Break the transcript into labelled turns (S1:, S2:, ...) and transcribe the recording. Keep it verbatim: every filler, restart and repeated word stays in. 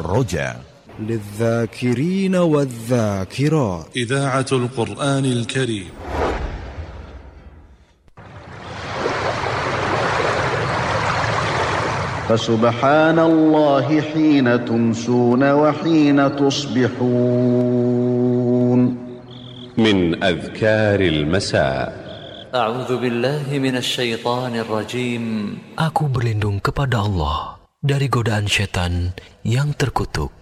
S1: الرجاء
S2: للذاكرين والذاكرات.
S3: إذاعة القرآن الكريم.
S4: فسبحان الله حين تمسون وحين تصبحون.
S5: من أذكار المساء.
S6: أعوذ بالله من الشيطان الرجيم.
S7: Aku berlindung kepada Allah dari godaan syaitan yang terkutuk.